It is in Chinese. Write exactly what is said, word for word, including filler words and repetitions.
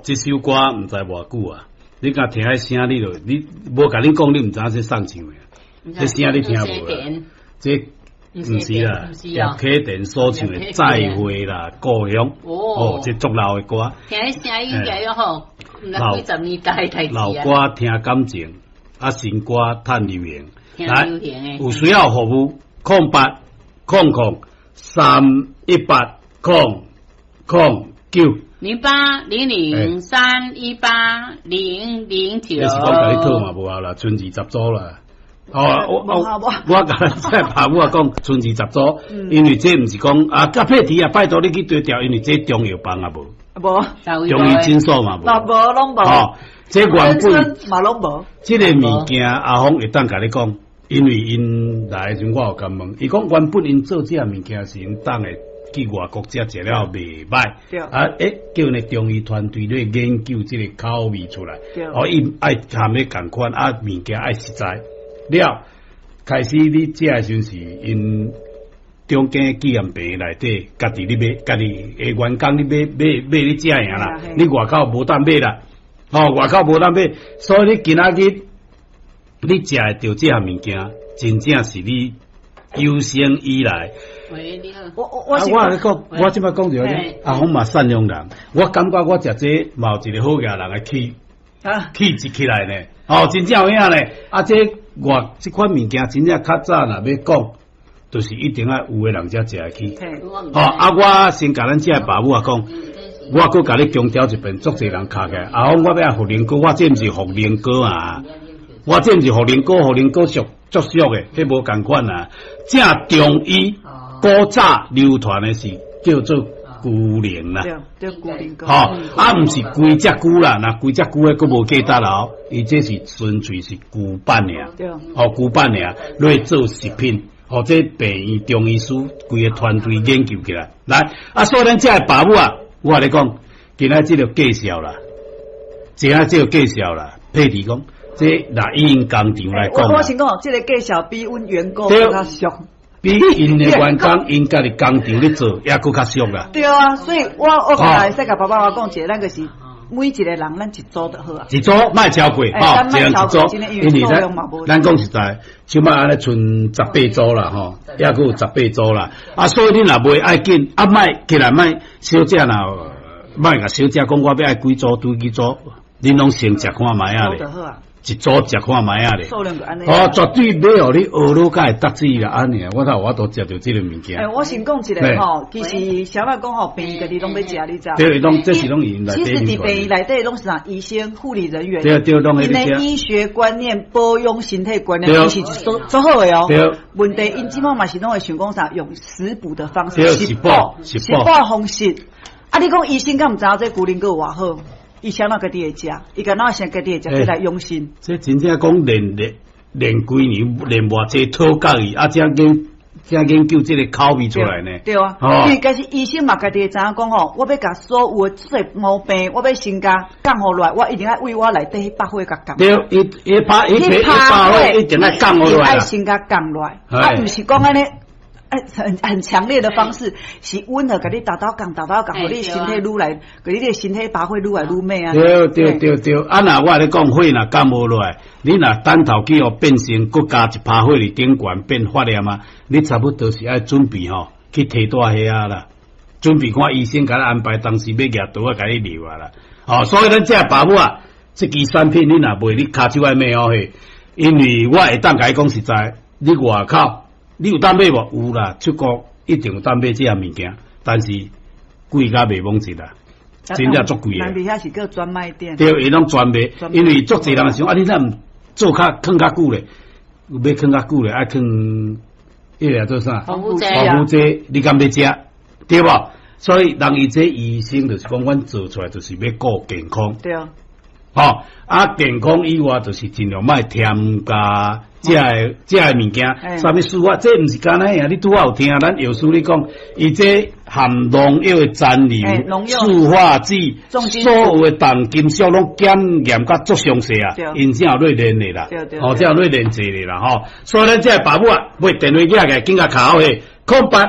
这首歌唔知偌久啊，你甲听迄声，你就你无甲恁讲，你唔知影这送唱诶，这声你听无啦？这唔是啦，叶启田所唱诶《再会啦故乡》哦，这足老诶歌。 听迄声音应该要好，唔知几十年代台词啊。 老歌听感情，啊新歌趁流行。来，有需要服务空八空空三一八空空九零八零零三一八零零九。 你是讲甲你套嘛无效啦，剩二十组啦。哦，我我我甲再爸母啊讲，剩二十组，因为这毋是讲啊，甲配题啊，拜托你去对调，因为这中药房啊无， 无中医诊所嘛无， 无拢无。 哦，这原本嘛拢无。 这个物件阿峰会当甲你讲。因为因来时我有甲问，伊讲原本因做这物件是因当诶去外国食食了袂歹，啊，诶，叫呢中医团队咧研究这个口味出来，哦，伊爱含咧共款啊，物件爱实在了，开始你食诶时阵是因中间纪念病内底，家己你买，家己诶员工你买买买你食样啦，你外口无当买啦，哦，外口无当买，所以你今仔日。你食会到这项物件，真正是你有生以来。 喂，你好。 我我我啊，我来讲，我即摆讲着咧，阿峰嘛善良人，我感觉我食这嘛有一个好嘢人嘅气， 啊， 气质起来呢。哦，真正有影咧。啊，这我这款物件真正较早若要讲，就是一定要有诶人才食会起。哦，啊，我先甲咱这爸母啊讲。我搁甲你强调一遍，足侪人卡嘅。阿峰，我要福林哥，我这毋是福林哥啊。我这毋是福林哥，福林哥属足俗诶，迄无共款啊。正中医古早流传诶是叫做龟苓啦， 对，叫龟苓膏。 吼，啊，毋是规只龟啦，那规只龟诶，佫无记得啦。伊这是纯粹是龟板尔， 对， 哦，龟板尔来做食品，或者病院中医师规个团队研究起来。来，啊，所以咱这爸母啊，我甲你讲，今仔即个介绍啦，今仔即个介绍啦，譬如讲。这拿因工厂来讲， 我我先讲，这个介绍比阮员工更较俗， 比因的员工因家的工厂咧做也更较俗啦。 对啊，所以我我刚才使甲爸爸我讲一个，咱个是每一个人咱一组就好啊。 一组卖超过，吼，一人一组，因为咱咱讲实在，起码安尼剩十八组啦，吼，也佫有十八组啦。啊，所以你若袂爱紧，啊，卖起来卖小姐若卖甲小姐讲，我要爱几组对几组，恁拢先食看卖啊咧。一组食看卖啊咧，哦，绝对袂互你学老甲会得罪啦安尼啊！我头我都食到即个物件。 诶，我先讲一个吼，其实小白讲吼，病院家己拢要食，你知道？ 对，拢这是拢因内底。 其实伫病院内底拢是啥？医生、护理人员， 对对，拢因的医学观念、保养身体观念，其实做做好诶哦。 对。 问题因即满嘛是拢会想讲啥？用食补的方式，食补， 食补方式。啊，你讲医生敢毋知影这龟苓膏偌好？伊想到家己会食，伊敢若想家己会食，起来用心。 这真正讲练练练几年，练偌济讨教伊，啊，才研才研究这个口味出来呢。 对啊，因为其实医生嘛，家己会知影讲吼，我要甲所有的说毛病，我要先甲降好来，我一定要为我内底百花甲降。 对，伊伊拍伊拍百花，一定要降好来。 爱先甲降来，啊，毋是讲安尼。很很强烈的方式，是温和，给你打到降，打到降，互你身体愈来，给你的身体把会愈来愈美啊！ 对对对对，啊那我咧讲火若降无落来，你若等头去哦变成国加一拍火里顶悬变发炎啊，你差不多是爱准备吼去提大虾啊啦，准备看医生甲你安排，当时要举刀啊，甲你留啊啦。哦，所以咱这爸母啊，这支产品你若卖，你骹手爱买哦嘿，因为我会当甲你讲实在，你外口。你有当买无？有啦，出国一定有当买这样物件，但是贵甲袂忘记啦，真正足贵诶。 南边遐是叫专卖店。 对，伊拢专卖，因为足侪人想啊，你怎毋做较放较久咧？有要放较久咧，爱放迄个做啥？ 防腐剂啊，防腐剂，你敢要食？对无？所以人伊这医生就是讲，阮做出来就是要顾健康。 对啊。 哦，啊，健康以外就是尽量莫添加这个这个物件，啥物事啊？这毋是干那样，你拄好有听咱药师你讲，伊这含农药的残留、塑化剂、所有的重金属拢检验甲足详细啊，因正有练练的啦，哦，正有练练济的啦，吼。所以咱这爸母啊，买电话机个，紧甲卡好去，空八